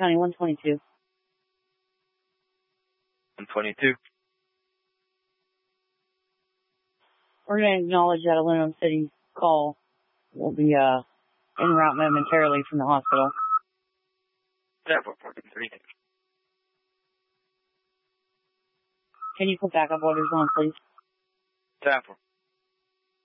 County 122. 122. We're going to acknowledge that Aluminum City call will be en route momentarily from the hospital. 443. Can you put backup orders on, please? 4.